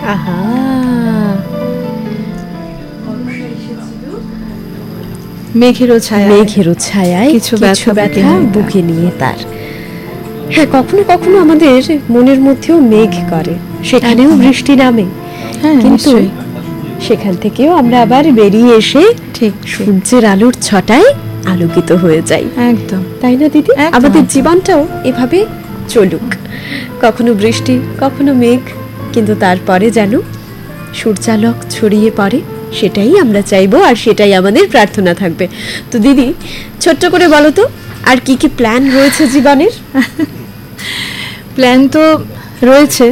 আহা, মেঘেরও ছায়া, মেঘেরও ছায়ায় কিছু কিছু ব্যথা ব্যথা বুকে নিয়ে তার। হ্যাঁ, কখনো কখনো আমাদের মনের মধ্যেও মেঘ করে, সেখানেও বৃষ্টি নামে, হ্যাঁ কিন্তু নিশ্চয়ই, সেখান থেকেও আমরা আবার বেরিয়ে এসে ঠিক সূর্যের আলোর ছটায় আলোকিত হয়ে যাই। একদম তাই না দিদি? একদম, আমাদের একদম। জীবনটাও এভাবে চলুক, কখনো বৃষ্টি কখনো মেঘ, কিন্তু তারপরে যেন সূর্যালোক ছড়িয়ে পড়ে, সেটাই আমরা চাইবো আর সেটাই আমাদের প্রার্থনা থাকবে। তো দিদি, ছোট্ট করে বলো তো আর কি কি প্ল্যান রয়েছে জীবনের? প্ল্যান তো রয়েছে,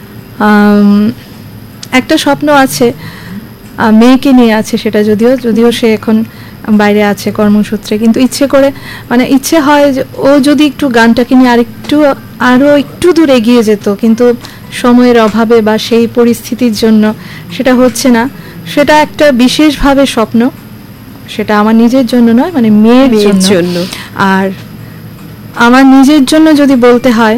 একটা স্বপ্ন আছে, মেয়েকে নিয়ে আছে, সেটা যদিও সে এখন বাইরে আছে কর্মসূত্রে, কিন্তু ইচ্ছে করে মানে ইচ্ছে হয় যে ও যদি একটু গানটাকে নিয়ে আরও একটু দূর এগিয়ে যেত, কিন্তু সময়ের অভাবে বা সেই পরিস্থিতির জন্য সেটা হচ্ছে না। সেটা একটা বিশেষভাবে স্বপ্ন, সেটা আমার নিজের জন্য নয়, মানে মেয়ের জন্য। আর আমার নিজের জন্য যদি বলতে হয়,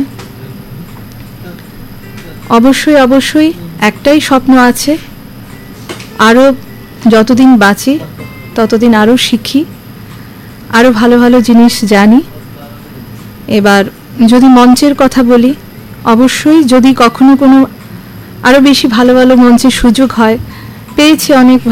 অবশ্যই একটাই স্বপ্ন আছে, আরও যতদিন বাঁচি ততদিন আরও শিখি, আরও ভালো ভালো জিনিস জানি। এবার যদি মঞ্চের কথা বলি, অবশ্যই যদি কখনো কোনো আরও বেশি ভালো ভালো মঞ্চের সুযোগ হয়, পেয়েছি অনেক